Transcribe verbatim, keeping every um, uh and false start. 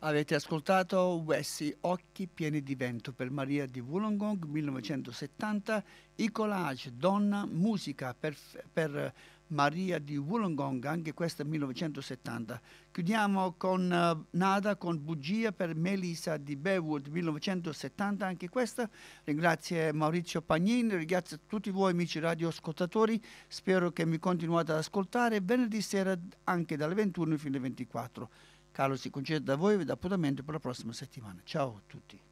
Avete ascoltato Wessi, Occhi pieni di vento per Maria di Wollongong, millenovecentosettanta, i collage Donna, musica per, per Maria di Wollongong, anche questa millenovecentosettanta. Chiudiamo con uh, Nada con Bugia per Melissa di Bewood, millenovecentosettanta, anche questa. Ringrazio Maurizio Pagnin, ringrazio tutti voi amici radioascoltatori, spero che mi continuate ad ascoltare venerdì sera anche dalle ventuno fino alle ventiquattro. Carlo si concede da voi e vi dà appuntamento per la prossima settimana. Ciao a tutti.